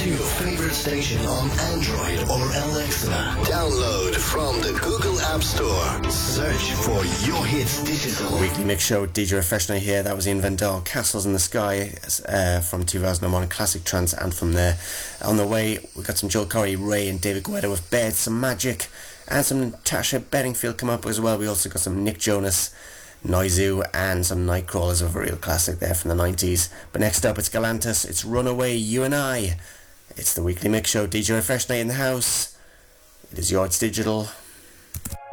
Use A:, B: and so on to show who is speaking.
A: to your favorite station on Android or Alexa. Download from the Google App Store. Search for Your Hits Digital.
B: Weekly mix show, DJ Refresh Night here. That was Ian Van Dahl, Castles in the Sky from 2001, classic trance anthem there. On the way, we got some Joel Corey, Ray and David Guetta with Bed, some Magic, and some Natasha Bedingfield come up as well. We also got some Nick Jonas, Noizu, and some Nightcrawlers of a real classic there from the 90s. But next up, it's Galantis, it's Runaway, You and I. It's the weekly mix show, DJ Refresh Night in the house. It is Your Hits Digital.